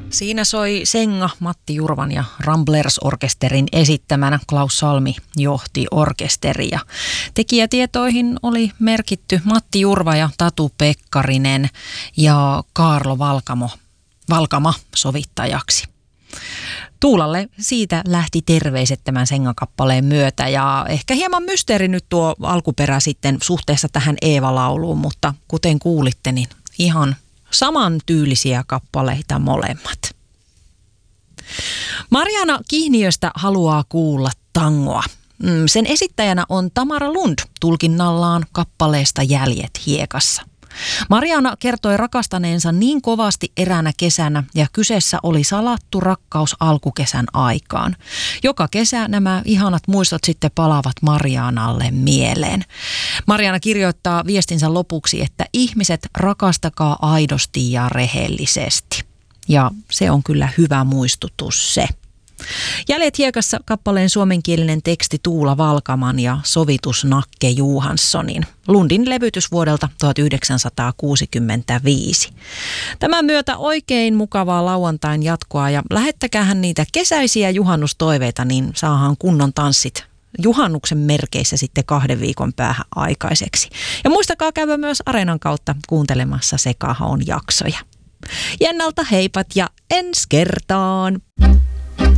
Siinä soi Senga Matti Jurvan ja Ramblers-orkesterin esittämänä. Klaus Salmi johti orkesteria. Tekijätietoihin oli merkitty Matti Jurva ja Tatu Pekkarinen ja Kaarlo Valkama sovittajaksi. Tuulalle siitä lähti terveiset tämän Senga-kappaleen myötä ja ehkä hieman mysteeri nyt tuo alkuperä sitten suhteessa tähän Eeva-lauluun, mutta kuten kuulitte, niin ihan samantyylisiä kappaleita molemmat. Mariana Kihniöstä haluaa kuulla tangoa. Sen esittäjänä on Tamara Lund tulkinnallaan kappaleesta Jäljet hiekassa. Mariana kertoi rakastaneensa niin kovasti eräänä kesänä ja kyseessä oli salattu rakkaus alkukesän aikaan. Joka kesä nämä ihanat muistot sitten palaavat Marianalle mieleen. Mariana kirjoittaa viestinsä lopuksi, että ihmiset rakastakaa aidosti ja rehellisesti. Ja se on kyllä hyvä muistutus se. Jäljet hiekassa kappaleen suomenkielinen teksti Tuula Valkaman ja sovitus Nakke Johanssonin. Lundin levytys vuodelta 1965. Tämän myötä oikein mukavaa lauantain jatkoa ja lähettäkäähän niitä kesäisiä juhannustoiveita, niin saahan kunnon tanssit juhannuksen merkeissä sitten 2 viikon päähän aikaiseksi. Ja muistakaa käydä myös Areenan kautta kuuntelemassa Sekahaon jaksoja. Jennalta heipat ja ensi kertaan!